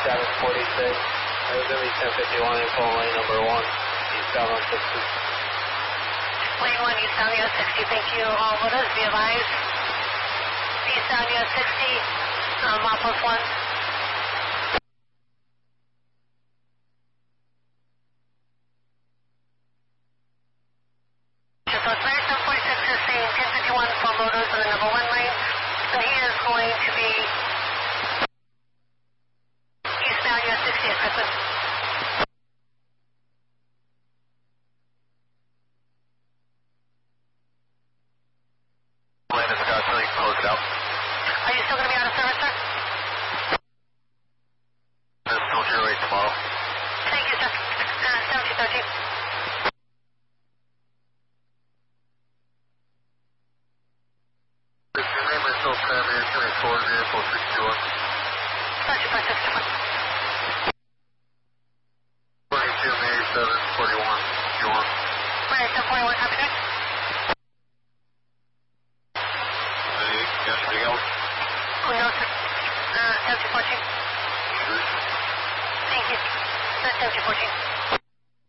746. There's going to be 1051 info on lane number 1, eastbound on 60. Lane 1, eastbound US 60, thank you. All motors, be advised. Eastbound US 60, mile plus 1. So it's 746 is saying 1051 for motors in the number 1 lane. So he is going to be eastbound US 60 at Christmas. Landon Scott, so you can close it out. Are you still going to be out of service, sir? This till 08 tomorrow. Thank you, sir. 1713. If your name is still Sammy, it's going to be Ford vehicle 61. 3561. 22 May 741. You want? 4741, copy that? Anything else? Oh, no, sir. 1714. Sure. Thank you. 1714.